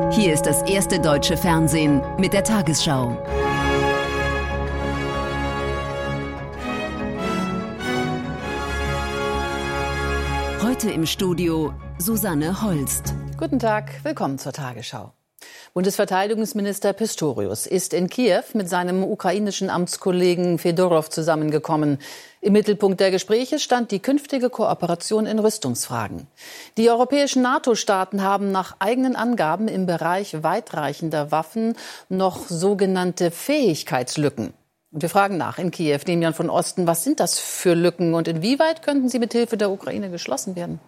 Hier ist das erste deutsche Fernsehen mit der Tagesschau. Heute im Studio Susanne Holst. Guten Tag, willkommen zur Tagesschau. Bundesverteidigungsminister Pistorius ist in Kiew mit seinem ukrainischen Amtskollegen Fedorow zusammengekommen. Im Mittelpunkt der Gespräche stand die künftige Kooperation in Rüstungsfragen. Die europäischen NATO-Staaten haben nach eigenen Angaben im Bereich weitreichender Waffen noch sogenannte Fähigkeitslücken. Und wir fragen nach in Kiew, Demian von Osten, was sind das für Lücken und inwieweit könnten sie mit Hilfe der Ukraine geschlossen werden?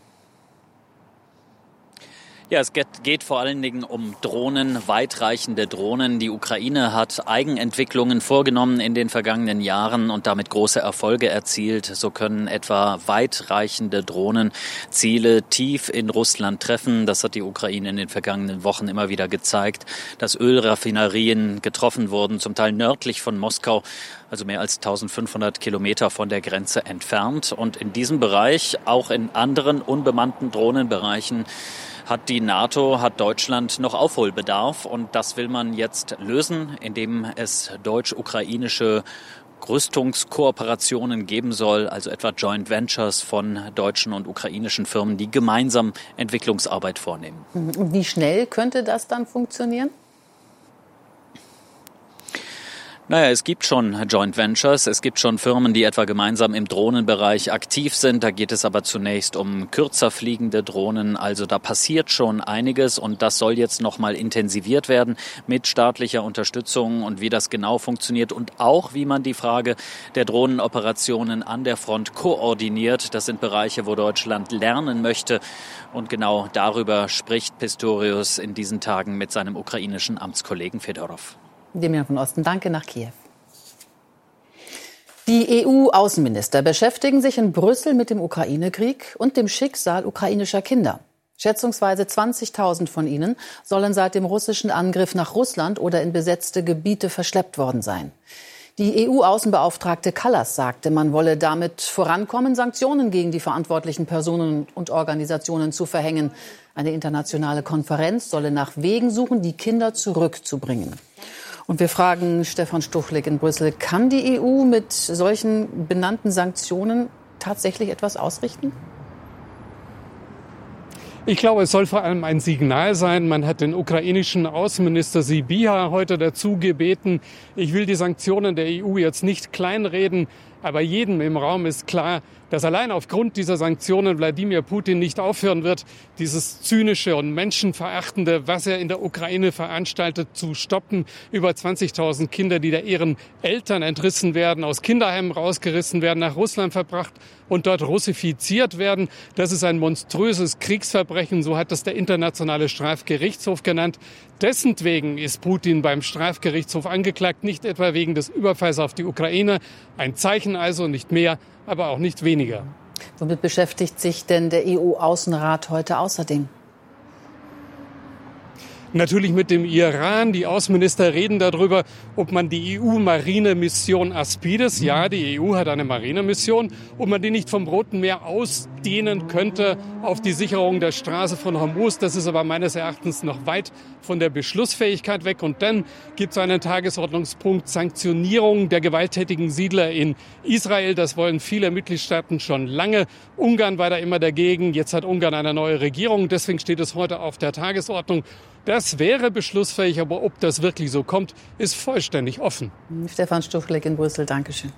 Ja, es geht vor allen Dingen um Drohnen, weitreichende Drohnen. Die Ukraine hat Eigenentwicklungen vorgenommen in den vergangenen Jahren und damit große Erfolge erzielt. So können etwa weitreichende Drohnen Ziele tief in Russland treffen. Das hat die Ukraine in den vergangenen Wochen immer wieder gezeigt, dass Ölraffinerien getroffen wurden, zum Teil nördlich von Moskau, also mehr als 1500 Kilometer von der Grenze entfernt. Und in diesem Bereich, auch in anderen unbemannten Drohnenbereichen, hat Deutschland noch Aufholbedarf, und das will man jetzt lösen, indem es deutsch-ukrainische Rüstungskooperationen geben soll, also etwa Joint Ventures von deutschen und ukrainischen Firmen, die gemeinsam Entwicklungsarbeit vornehmen. Und wie schnell könnte das dann funktionieren? Naja, es gibt schon Joint Ventures, es gibt schon Firmen, die etwa gemeinsam im Drohnenbereich aktiv sind. Da geht es aber zunächst um kürzer fliegende Drohnen. Also da passiert schon einiges, und das soll jetzt nochmal intensiviert werden mit staatlicher Unterstützung, und wie das genau funktioniert und auch wie man die Frage der Drohnenoperationen an der Front koordiniert. Das sind Bereiche, wo Deutschland lernen möchte, und genau darüber spricht Pistorius in diesen Tagen mit seinem ukrainischen Amtskollegen Fedorow. Demian von Osten, danke nach Kiew. Die EU-Außenminister beschäftigen sich in Brüssel mit dem Ukraine-Krieg und dem Schicksal ukrainischer Kinder. Schätzungsweise 20.000 von ihnen sollen seit dem russischen Angriff nach Russland oder in besetzte Gebiete verschleppt worden sein. Die EU-Außenbeauftragte Kallas sagte, man wolle damit vorankommen, Sanktionen gegen die verantwortlichen Personen und Organisationen zu verhängen. Eine internationale Konferenz solle nach Wegen suchen, die Kinder zurückzubringen. Und wir fragen Stefan Stuchlik in Brüssel, kann die EU mit solchen benannten Sanktionen tatsächlich etwas ausrichten? Ich glaube, es soll vor allem ein Signal sein. Man hat den ukrainischen Außenminister Sybiha heute dazu gebeten, ich will die Sanktionen der EU jetzt nicht kleinreden, aber jedem im Raum ist klar, dass allein aufgrund dieser Sanktionen Wladimir Putin nicht aufhören wird, dieses zynische und menschenverachtende, was er in der Ukraine veranstaltet, zu stoppen. Über 20.000 Kinder, die da ihren Eltern entrissen werden, aus Kinderheimen rausgerissen werden, nach Russland verbracht und dort russifiziert werden. Das ist ein monströses Kriegsverbrechen, so hat das der Internationale Strafgerichtshof genannt. Dessentwegen ist Putin beim Strafgerichtshof angeklagt, nicht etwa wegen des Überfalls auf die Ukraine. Ein Zeichen also, nicht mehr, aber auch nicht weniger. Womit beschäftigt sich denn der EU-Außenrat heute außerdem? Natürlich mit dem Iran. Die Außenminister reden darüber, ob man die EU-Marinemission Aspides, ja, die EU hat eine Marinemission, ob man die nicht vom Roten Meer ausdehnen könnte auf die Sicherung der Straße von Hormuz. Das ist aber meines Erachtens noch weit von der Beschlussfähigkeit weg. Und dann gibt es einen Tagesordnungspunkt Sanktionierung der gewalttätigen Siedler in Israel. Das wollen viele Mitgliedstaaten schon lange. Ungarn war da immer dagegen. Jetzt hat Ungarn eine neue Regierung. Deswegen steht es heute auf der Tagesordnung. Das wäre beschlussfähig, aber ob das wirklich so kommt, ist vollständig offen. Stefan Stuchlik in Brüssel, Dankeschön.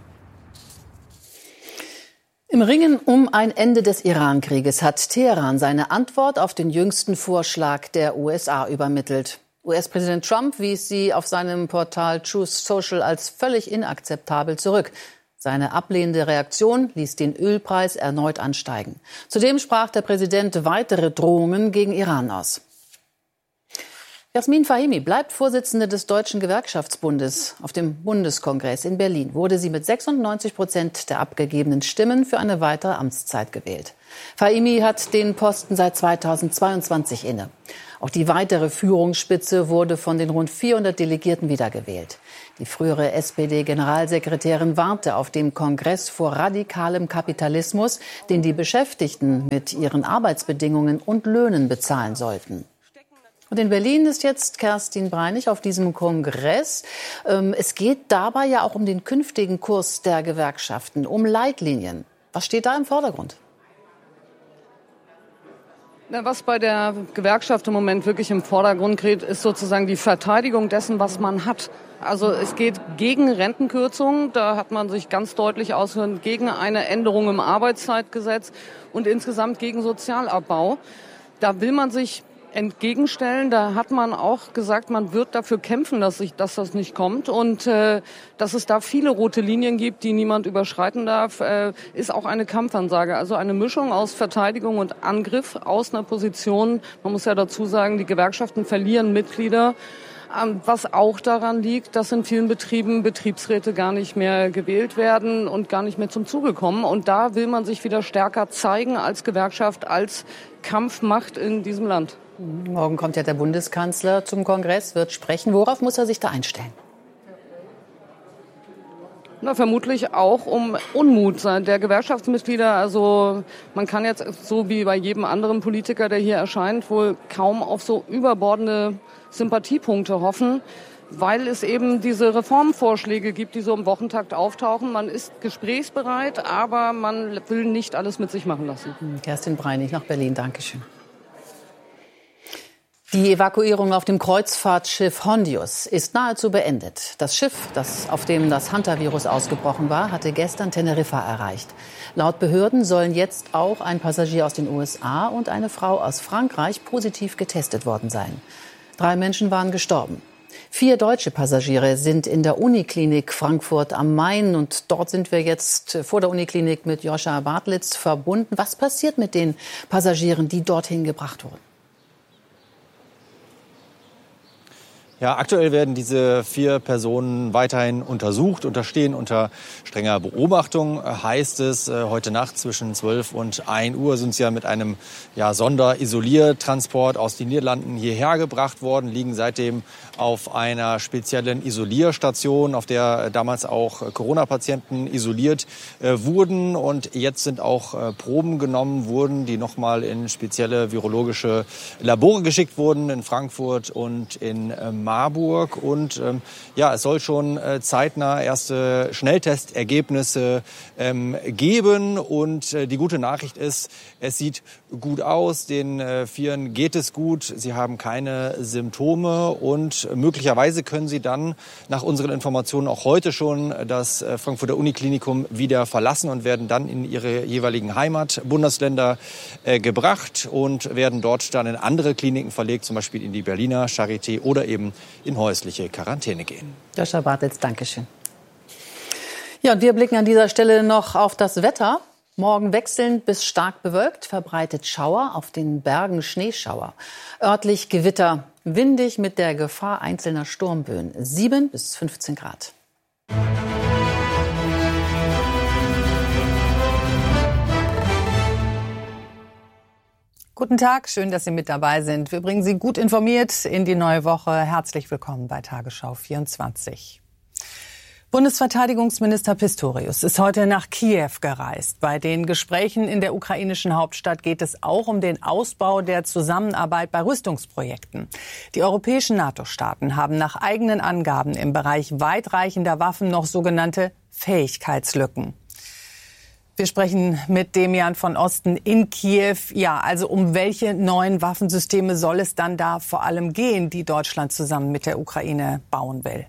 Im Ringen um ein Ende des Iran-Krieges hat Teheran seine Antwort auf den jüngsten Vorschlag der USA übermittelt. US-Präsident Trump wies sie auf seinem Portal Truth Social als völlig inakzeptabel zurück. Seine ablehnende Reaktion ließ den Ölpreis erneut ansteigen. Zudem sprach der Präsident weitere Drohungen gegen Iran aus. Jasmin Fahimi bleibt Vorsitzende des Deutschen Gewerkschaftsbundes. Auf dem Bundeskongress in Berlin wurde sie mit 96% der abgegebenen Stimmen für eine weitere Amtszeit gewählt. Fahimi hat den Posten seit 2022 inne. Auch die weitere Führungsspitze wurde von den rund 400 Delegierten wiedergewählt. Die frühere SPD-Generalsekretärin warnte auf dem Kongress vor radikalem Kapitalismus, den die Beschäftigten mit ihren Arbeitsbedingungen und Löhnen bezahlen sollten. Und in Berlin ist jetzt Kerstin Breinig auf diesem Kongress. Es geht dabei ja auch um den künftigen Kurs der Gewerkschaften, um Leitlinien. Was steht da im Vordergrund? Was bei der Gewerkschaft im Moment wirklich im Vordergrund steht, ist sozusagen die Verteidigung dessen, was man hat. Also es geht gegen Rentenkürzungen, da hat man sich ganz deutlich ausgehört, gegen eine Änderung im Arbeitszeitgesetz und insgesamt gegen Sozialabbau. Da will man sich entgegenstellen. Da hat man auch gesagt, man wird dafür kämpfen, dass das nicht kommt. Und dass es da viele rote Linien gibt, die niemand überschreiten darf, ist auch eine Kampfansage. Also eine Mischung aus Verteidigung und Angriff aus einer Position. Man muss ja dazu sagen, die Gewerkschaften verlieren Mitglieder. Was auch daran liegt, dass in vielen Betrieben Betriebsräte gar nicht mehr gewählt werden und gar nicht mehr zum Zuge kommen. Und da will man sich wieder stärker zeigen als Gewerkschaft, als Kampfmacht in diesem Land. Morgen kommt ja der Bundeskanzler zum Kongress, wird sprechen. Worauf muss er sich da einstellen? Na, vermutlich auch um Unmut der Gewerkschaftsmitglieder. Also man kann jetzt so wie bei jedem anderen Politiker, der hier erscheint, wohl kaum auf so überbordende Sympathiepunkte hoffen, weil es eben diese Reformvorschläge gibt, die so im Wochentakt auftauchen. Man ist gesprächsbereit, aber man will nicht alles mit sich machen lassen. Kerstin Breinig nach Berlin. Dankeschön. Die Evakuierung auf dem Kreuzfahrtschiff Hondius ist nahezu beendet. Das Schiff, auf dem das Hunter-Virus ausgebrochen war, hatte gestern Teneriffa erreicht. Laut Behörden sollen jetzt auch ein Passagier aus den USA und eine Frau aus Frankreich positiv getestet worden sein. 3 Menschen waren gestorben. 4 deutsche Passagiere sind in der Uniklinik Frankfurt am Main. Und dort sind wir jetzt vor der Uniklinik mit Joscha Bartlitz verbunden. Was passiert mit den Passagieren, die dorthin gebracht wurden? Ja, aktuell werden diese 4 Personen weiterhin untersucht, stehen unter strenger Beobachtung, heißt es. Heute Nacht zwischen 12 und 1 Uhr sind sie ja mit einem Sonderisoliertransport aus den Niederlanden hierher gebracht worden, liegen seitdem auf einer speziellen Isolierstation, auf der damals auch Corona-Patienten isoliert wurden. Und jetzt sind auch Proben genommen worden, die nochmal in spezielle virologische Labore geschickt wurden, in Frankfurt und in Marburg. Und es soll schon zeitnah erste Schnelltestergebnisse geben. Und die gute Nachricht ist, es sieht gut aus. Den 4 geht es gut. Sie haben keine Symptome und möglicherweise können sie dann nach unseren Informationen auch heute schon das Frankfurter Uniklinikum wieder verlassen und werden dann in ihre jeweiligen Heimatbundesländer gebracht und werden dort dann in andere Kliniken verlegt, zum Beispiel in die Berliner Charité oder eben in häusliche Quarantäne gehen. Joscha Bartlitz, Dankeschön. Ja, und wir blicken an dieser Stelle noch auf das Wetter. Morgen wechselnd bis stark bewölkt, verbreitet Schauer, auf den Bergen Schneeschauer. Örtlich Gewitter, windig mit der Gefahr einzelner Sturmböen. 7 bis 15 Grad. Guten Tag, schön, dass Sie mit dabei sind. Wir bringen Sie gut informiert in die neue Woche. Herzlich willkommen bei Tagesschau 24. Bundesverteidigungsminister Pistorius ist heute nach Kiew gereist. Bei den Gesprächen in der ukrainischen Hauptstadt geht es auch um den Ausbau der Zusammenarbeit bei Rüstungsprojekten. Die europäischen NATO-Staaten haben nach eigenen Angaben im Bereich weitreichender Waffen noch sogenannte Fähigkeitslücken. Wir sprechen mit Demian von Osten in Kiew. Ja, also um welche neuen Waffensysteme soll es dann da vor allem gehen, die Deutschland zusammen mit der Ukraine bauen will?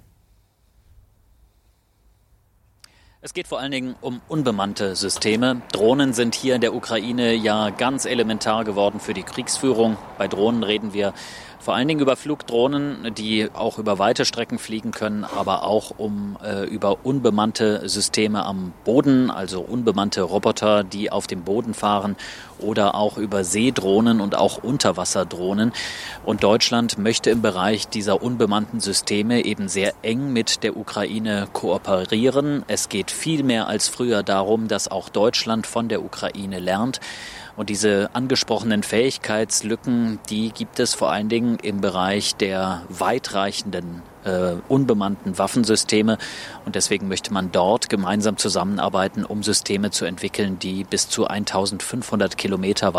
Es geht vor allen Dingen um unbemannte Systeme. Drohnen sind hier in der Ukraine ja ganz elementar geworden für die Kriegsführung. Bei Drohnen reden wir vor allen Dingen über Flugdrohnen, die auch über weite Strecken fliegen können, aber auch über unbemannte Systeme am Boden, also unbemannte Roboter, die auf dem Boden fahren, oder auch über Seedrohnen und auch Unterwasserdrohnen. Und Deutschland möchte im Bereich dieser unbemannten Systeme eben sehr eng mit der Ukraine kooperieren. Es geht viel mehr als früher darum, dass auch Deutschland von der Ukraine lernt. Und diese angesprochenen Fähigkeitslücken, die gibt es vor allen Dingen im Bereich der weitreichenden unbemannten Waffensysteme. Und deswegen möchte man dort gemeinsam zusammenarbeiten, um Systeme zu entwickeln, die bis zu 1500 Kilometer